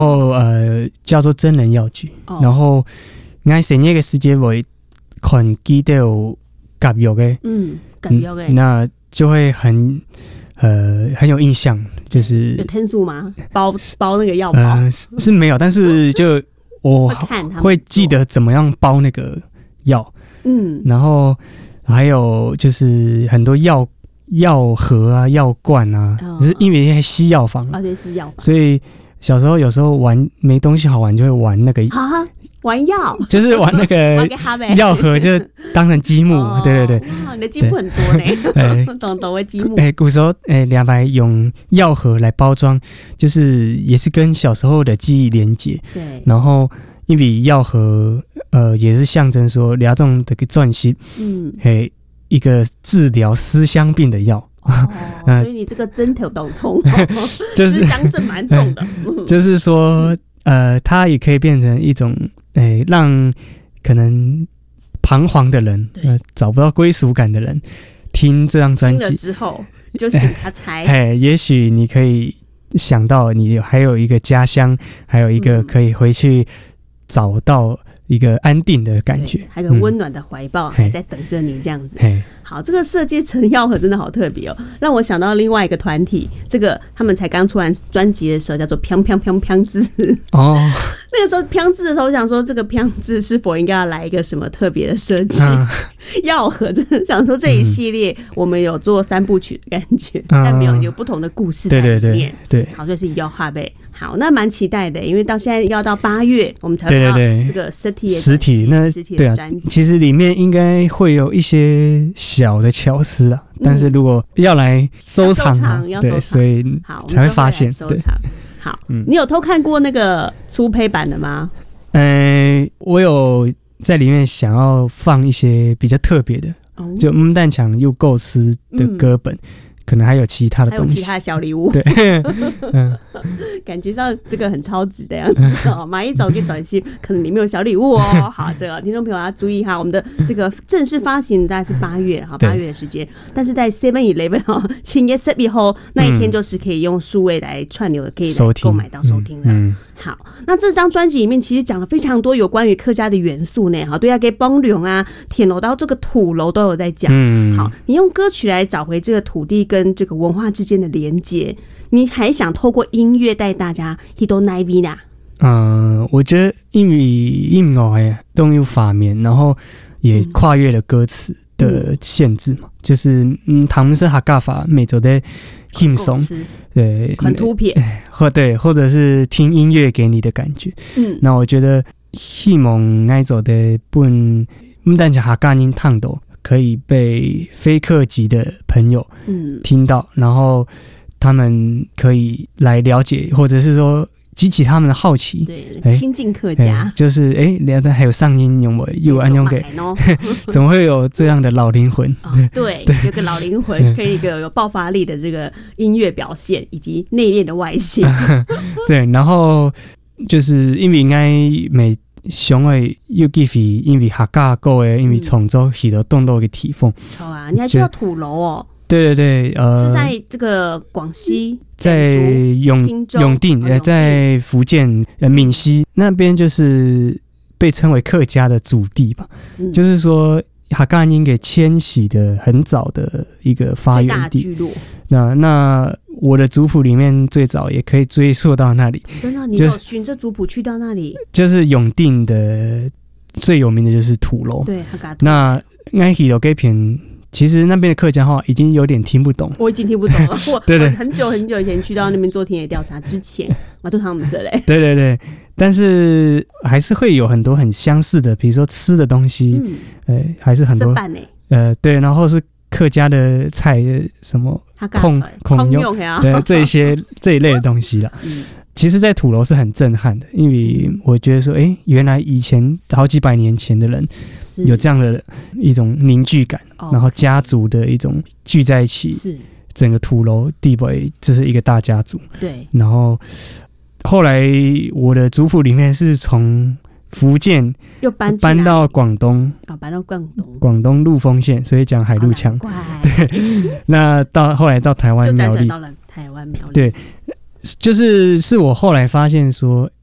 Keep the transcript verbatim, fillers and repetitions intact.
哦呃叫做真人药局，哦、然后我成日嘅時間會看見到夾藥嘅，嗯，夾藥嘅，那就會很呃很有印象，就是有天數嗎？包包那個藥包？ 呃是沒有，但是就我會記得怎麼樣包那個藥，嗯，然後還有就是很多藥藥盒啊、藥罐啊，哦、就是因為西藥房， 而且是藥房， 所以小時候有時候玩沒東西好玩，就會玩那個啊。玩藥就是玩那個藥盒，就當成積木，哦、對對對。 哇，你的積木很多呢，懂懂的積木。 哎、欸，古時候哎，兩、欸、百用藥盒來包裝，就是也是跟小時候的記憶連結。對。然後因為藥盒呃也是象徵說兩種的個鑽石，嗯，嘿，一個治療思鄉病的藥。 哦，所以你這個針頭都重，就是思鄉症蠻重的。 就是說呃，它也可以變成一種。欸、讓可能彷徨的人、呃、找不到歸屬感的人聽這張專輯， 聽了之後就醒他猜、 欸、也許你可以想到你還有一個家鄉，還有一個可以回去找到一個安定的感覺， 還有溫暖的懷抱、嗯、還在等着你這樣子。好，這個設計成藥盒真的好特別哦，讓我想到另外一個團體，這個他們才剛出完專輯的時候叫做砰砰砰砰字哦，那個時候砰字的時候我想說這個砰字是否應該要來一個什麼特別的設計，藥盒真的想說這一系列我們有做三部曲的感覺、嗯、但沒有有不同的故事在裡面，對對對對，好，就是藥盒唄。好，那蠻期待的，因為到現在要到八月我們才會到這個實體實體那實體的專輯，其實裡面應該會有一些小的巧思啊、嗯，但是如果要來收藏，要收藏要收藏，對，所以才會發現。對， 好、嗯，你有偷看過那個初配版的嗎？ 呃，我有在裡面想要放一些比較特別的，哦、就木蛋強又構思的歌本。嗯，可能還有其他的東西，還有其他的小禮物，對，嗯， 感覺上這個很超值的樣子哦。買一早給早一期，可能裡面有小禮物哦。好，這個聽眾朋友要注意一下，我們的這個正式發行大概是八月，好，八月的時間。但是在 seven eleven 哈，七月十一號那一天就是可以用數位來串流，可以來購買到收聽的。嗯，好，那這張專輯裡面其實講了非常多有關於客家的元素呢。好，對啊，給幫龍啊、鐵樓到這個土樓都有在講。嗯，好，你用歌曲來找回這個土地跟這個文化之間的連接，你還想透過音樂帶大家去到哪邊呢？ 嗯，我覺得因為音樂都有畫面，然後也跨越了歌詞的限制嘛，嗯、就是嗯，他們是客家話每周的輕鬆，對， 很突片， 或對，或者是聽音樂給你的感覺。嗯，那我覺得希望那種的本唔單止客家人聽到，可以被非客籍的朋友聽到、嗯，然後他們可以來了解，或者是說激起他們的好奇， 對，親近客家， 欸、就是哎，聊、欸、的還有上音用我又安用給，怎麼會有這樣的老靈魂、哦對？對，有個老靈魂，可以一個有爆發力的這個音樂表現，以及內斂的外形。對，然後就是因為應該每。上個又繼續因為客家歌的因為創作許多動作的地方。好啊，你還去到土樓哦？對對對，呃，是在這個廣西，在永永定，呃，在福建呃閩西那邊，就是被稱為客家的祖地吧。嗯、就是說客家人給遷徙的很早的一個發源地。最大聚落。那那我的族譜裡面最早也可以追溯到那裡。真的，你有循着族譜去到那裡？就是永定的最有名的就是土樓。對，那愛去到這邊，其實那邊的客家話已經有點聽不懂。我已經聽不懂了。我對對，我很久很久以前去到那邊做田野調查之前，我都他們說嘞。對對對，但是還是會有很多很相似的，比如說吃的東西，嗯，呃，還是很多。呃，對，然後是。客家的菜什麼控控用對這一些這一類的東西啦，嗯、其實在土樓是很震撼的，因為我覺得說，哎，原來以前好幾百年前的人有這樣的一種凝聚感，然後家族的一種聚在一起，是整個土樓地位就是一個大家族。對，然後後來我的族譜裡面是從福建又搬搬到廣東，哦，搬到廣東，廣東陸豐縣，所以講海陸腔。對，那到後來到台灣苗栗，就輾轉到了台灣苗栗。對， 就是是我后来发现说，